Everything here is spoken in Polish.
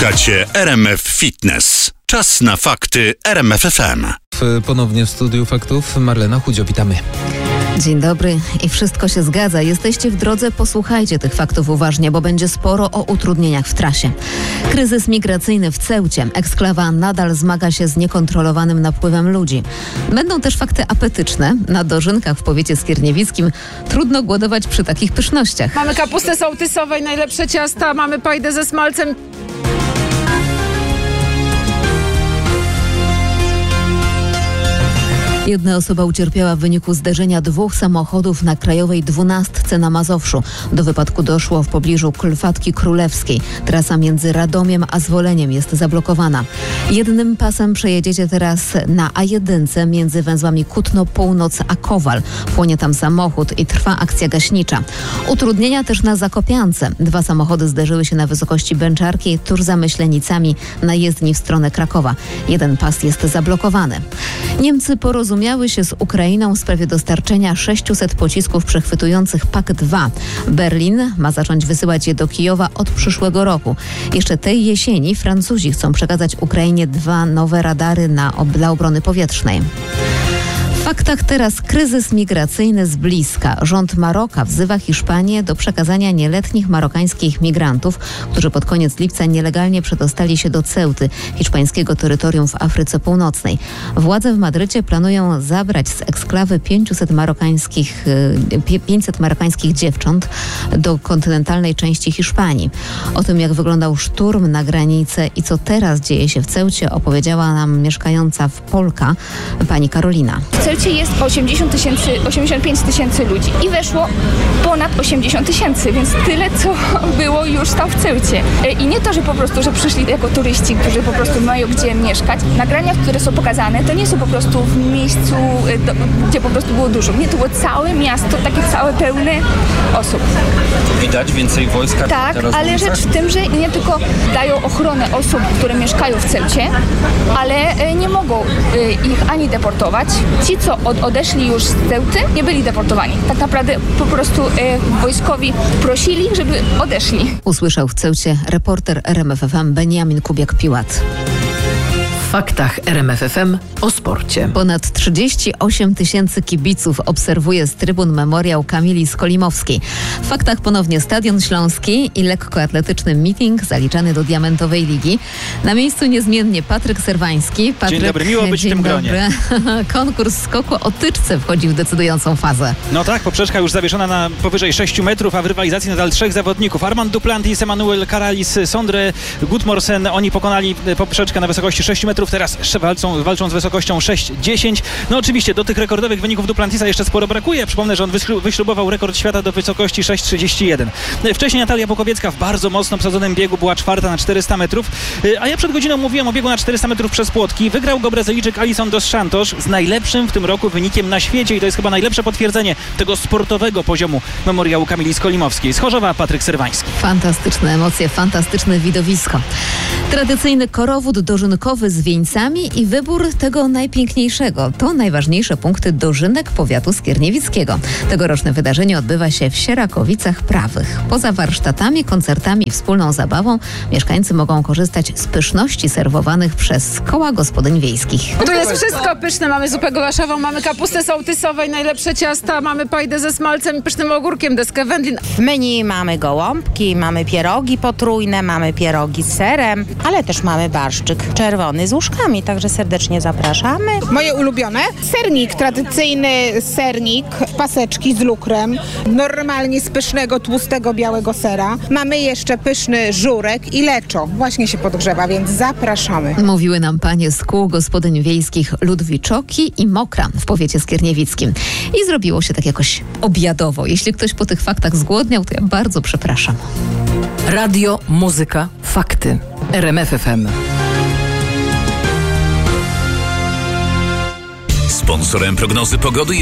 Słuchacie RMF Fitness. Czas na fakty RMF FM. Ponownie w studiu faktów Marlena Chudzio, witamy. Dzień dobry i wszystko się zgadza. Jesteście w drodze, posłuchajcie tych faktów uważnie, bo będzie sporo o utrudnieniach w trasie. Kryzys migracyjny w Ceucie. Eksklawa nadal zmaga się z niekontrolowanym napływem ludzi. Będą też fakty apetyczne. Na dożynkach w powiecie skierniewickim trudno głodować przy takich pysznościach. Mamy kapustę sołtysową, najlepsze ciasta, mamy pajdę ze smalcem. Jedna osoba ucierpiała w wyniku zderzenia dwóch samochodów na Krajowej 12 na Mazowszu. Do wypadku doszło w pobliżu Klfatki Królewskiej. Trasa między Radomiem a Zwoleniem jest zablokowana. Jednym pasem przejedziecie teraz na A1 między węzłami Kutno Północ a Kowal. Płonie tam samochód i trwa akcja gaśnicza. Utrudnienia też na Zakopiance. Dwa samochody zderzyły się na wysokości Bęczarki tuż za Myślenicami na jezdni w stronę Krakowa. Jeden pas jest zablokowany. Niemcy porozumiały się z Ukrainą w sprawie dostarczenia 600 pocisków przechwytujących PAK-2. Berlin ma zacząć wysyłać je do Kijowa od przyszłego roku. Jeszcze tej jesieni Francuzi chcą przekazać Ukrainie 2 nowe radary dla obrony powietrznej. W faktach teraz kryzys migracyjny z bliska. Rząd Maroka wzywa Hiszpanię do przekazania nieletnich marokańskich migrantów, którzy pod koniec lipca nielegalnie przedostali się do Ceuty, hiszpańskiego terytorium w Afryce Północnej. Władze w Madrycie planują zabrać z eksklawy 500 marokańskich dziewcząt do kontynentalnej części Hiszpanii. O tym, jak wyglądał szturm na granicę i co teraz dzieje się w Ceucie, opowiedziała nam mieszkająca w Polka pani Karolina. W Ceucie jest 85 tysięcy ludzi i weszło ponad 80 tysięcy, więc tyle, co było już tam w Ceucie. I nie to, że po prostu, że przyszli jako turyści, którzy po prostu mają gdzie mieszkać. Nagrania, które są pokazane, to nie są po prostu w miejscu, gdzie po prostu było dużo. Nie, to było całe miasto, takie całe pełne osób. Widać więcej wojska? Tak, ale rzecz w tym, że nie tylko dają ochronę osób, które mieszkają w Ceucie, ale nie mogą ich ani deportować. Ci, co odeszli już z Ceuty, nie byli deportowani. Tak naprawdę po prostu wojskowi prosili, żeby odeszli. Usłyszał w Ceucie reporter RMF FM Beniamin Kubiak-Piłat. W faktach RMF FM o sporcie. Ponad 38 tysięcy kibiców obserwuje z trybun memoriał Kamili Skolimowskiej. W faktach ponownie Stadion Śląski i lekkoatletyczny meeting zaliczany do Diamentowej Ligi. Na miejscu niezmiennie Patryk Serwański. Dzień dobry, miło być w tym gronie. Konkurs skoku o tyczce wchodzi w decydującą fazę. No tak, poprzeczka już zawieszona na powyżej 6 metrów, a w rywalizacji nadal 3 zawodników. Armand Duplantis, Emanuel Karalis, Sondre Gudmorsen. Oni pokonali poprzeczkę na wysokości 6 metrów. Teraz walczą z wysokością 6,10. No oczywiście do tych rekordowych wyników Duplantisa jeszcze sporo brakuje. Przypomnę, że on wyśrubował rekord świata do wysokości 6,31. Wcześniej Natalia Bukowiecka w bardzo mocno obsadzonym biegu była czwarta na 400 metrów. A ja przed godziną mówiłem o biegu na 400 metrów przez płotki. Wygrał go Brazylijczyk Alisson dos Santos z najlepszym w tym roku wynikiem na świecie i to jest chyba najlepsze potwierdzenie tego sportowego poziomu memoriału Kamili Skolimowskiej. Z Chorzowa Patryk Serwański. Fantastyczne emocje, fantastyczne widowisko. Tradycyjny korowód dożynkowy z wieńcami i wybór tego najpiękniejszego. To najważniejsze punkty dożynek powiatu skierniewickiego. Tegoroczne wydarzenie odbywa się w Sierakowicach Prawych. Poza warsztatami, koncertami i wspólną zabawą mieszkańcy mogą korzystać z pyszności serwowanych przez koła gospodyń wiejskich. Tu jest wszystko pyszne. Mamy zupę golaszową, mamy kapustę sołtysową, najlepsze ciasta, mamy pajdę ze smalcem i pysznym ogórkiem, deskę wędlin. W menu mamy gołąbki, mamy pierogi potrójne, mamy pierogi z serem, ale też mamy barszczyk czerwony z łóżkami, także serdecznie zapraszamy. Moje ulubione? Sernik, tradycyjny sernik, paseczki z lukrem, normalnie z pysznego, tłustego, białego sera. Mamy jeszcze pyszny żurek i leczo. Właśnie się podgrzewa, więc zapraszamy. Mówiły nam panie z kół gospodyń wiejskich Ludwiczoki i Mokra w powiecie skierniewickim. I zrobiło się tak jakoś obiadowo. Jeśli ktoś po tych faktach zgłodniał, to ja bardzo przepraszam. Radio, muzyka, fakty. RMF FM. Sponsorem prognozy pogody